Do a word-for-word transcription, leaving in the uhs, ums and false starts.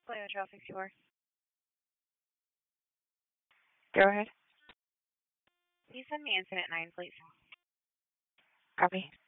Toyota Trail sixty-four. Go ahead. Can you send me incident nine, please? Copy.